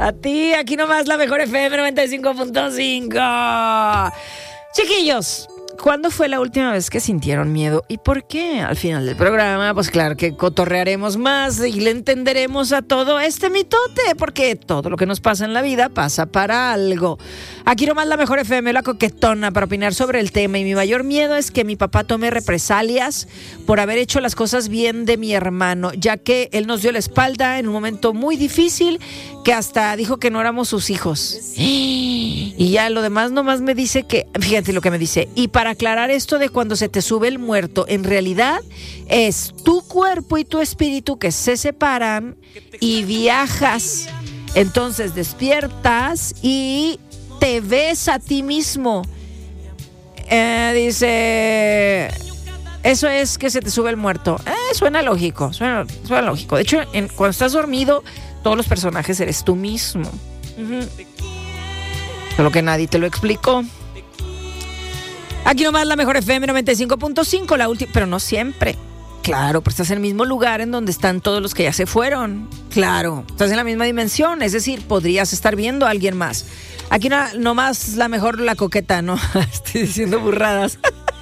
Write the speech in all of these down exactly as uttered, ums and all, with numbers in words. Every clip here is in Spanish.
A ti, aquí nomás la mejor F M noventa y cinco punto cinco. Chiquillos, ¿cuándo fue la última vez que sintieron miedo y por qué? Al final del programa, pues claro que cotorrearemos más y le entenderemos a todo este mitote, porque todo lo que nos pasa en la vida pasa para algo. Aquí nomás la mejor F M, la coquetona, para opinar sobre el tema. Y mi mayor miedo es que mi papá tome represalias por haber hecho las cosas bien de mi hermano, ya que él nos dio la espalda en un momento muy difícil, que hasta dijo que no éramos sus hijos. Y ya lo demás nomás me dice que, fíjate lo que me dice, y para aclarar esto de cuando se te sube el muerto, en realidad es tu cuerpo y tu espíritu que se separan y viajas. Entonces despiertas y te ves a ti mismo. Eh, dice, eso es que se te sube el muerto. Eh, suena lógico, suena, suena lógico. De hecho, en, cuando estás dormido, todos los personajes eres tú mismo. Uh-huh. Solo que nadie te lo explicó. Aquí nomás la mejor F M noventa y cinco punto cinco, la última, pero no siempre. Claro, pero estás en el mismo lugar en donde están todos los que ya se fueron. Claro, estás en la misma dimensión, es decir, podrías estar viendo a alguien más. Aquí no, nomás la mejor la coqueta, ¿no? Estoy diciendo burradas.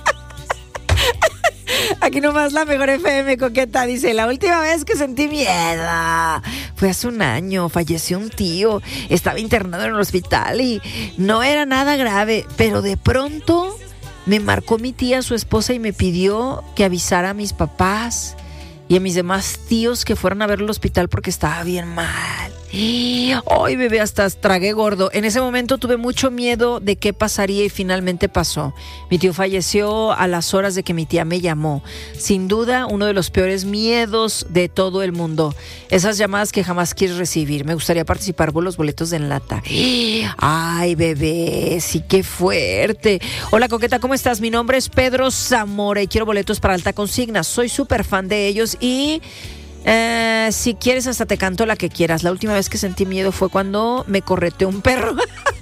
Aquí nomás la mejor F M, coqueta, dice, la última vez que sentí miedo fue hace un año, falleció un tío, estaba internado en el hospital y no era nada grave, pero de pronto me marcó mi tía, su esposa, y me pidió que avisara a mis papás y a mis demás tíos que fueran a ver el hospital porque estaba bien mal. Ay, bebé, hasta tragué gordo. En ese momento tuve mucho miedo de qué pasaría y finalmente pasó. Mi tío falleció a las horas de que mi tía me llamó. Sin duda, uno de los peores miedos de todo el mundo. Esas llamadas que jamás quieres recibir. Me gustaría participar por los boletos de Enlata. Ay, bebé, sí, qué fuerte. Hola, coqueta, ¿cómo estás? Mi nombre es Pedro Zamora y quiero boletos para Alta Consigna. Soy súper fan de ellos y... Eh, si quieres hasta te canto la que quieras. La última vez que sentí miedo fue cuando me correteó un perro.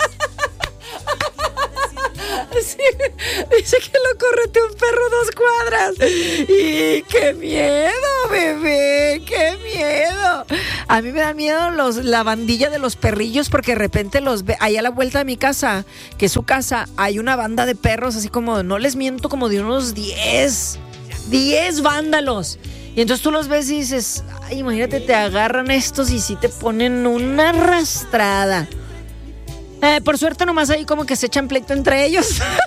Sí, dice que lo correteó un perro dos cuadras. Y qué miedo, bebé, qué miedo. A mí me dan miedo los, la bandilla de los perrillos, porque de repente los ve, ahí a la vuelta de mi casa, que es su casa, hay una banda de perros, así como, no les miento, como de unos diez vándalos. Y entonces tú los ves y dices, ay, imagínate, te agarran estos y sí te ponen una arrastrada. Eh, por suerte nomás ahí como que se echan pleito entre ellos.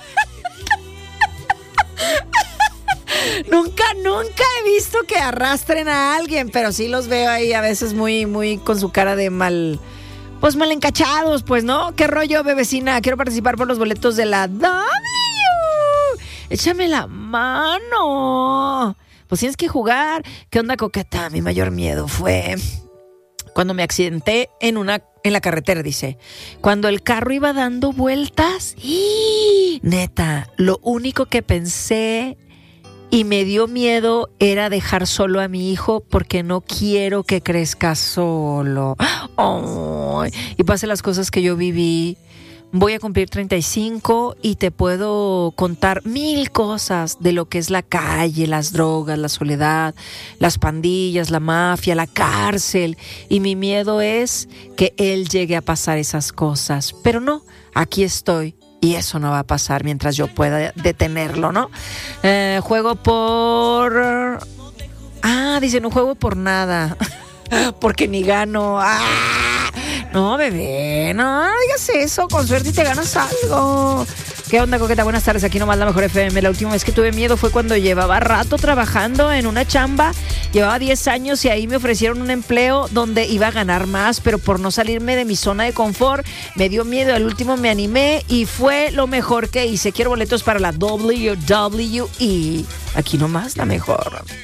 Nunca, nunca he visto que arrastren a alguien, pero sí los veo ahí a veces muy, muy con su cara de mal, pues mal encachados, pues, ¿no? ¿Qué rollo, bebecina? Quiero participar por los boletos de la W. Échame la mano. Pues tienes que jugar. ¿Qué onda, coqueta? Mi mayor miedo fue cuando me accidenté en una en la carretera, dice. Cuando el carro iba dando vueltas. ¡Y! Neta, lo único que pensé y me dio miedo era dejar solo a mi hijo porque no quiero que crezca solo. ¡Oh! Y pase las cosas que yo viví. Voy a cumplir treinta y cinco y te puedo contar mil cosas de lo que es la calle, las drogas, la soledad, las pandillas, la mafia, la cárcel. Y mi miedo es que él llegue a pasar esas cosas. Pero no, aquí estoy y eso no va a pasar mientras yo pueda detenerlo, ¿no? Eh, juego por... Ah, dice, no juego por nada. Porque ni gano. ¡Ah! No, bebé, no, no digas eso. Con suerte y te ganas algo. ¿Qué onda, coqueta? Buenas tardes, aquí nomás la mejor F M. La última vez que tuve miedo fue cuando llevaba rato trabajando en una chamba. Llevaba diez años y ahí me ofrecieron un empleo donde iba a ganar más, pero por no salirme de mi zona de confort me dio miedo. Al último me animé y fue lo mejor que hice. Quiero boletos para la W W E. Aquí nomás la mejor.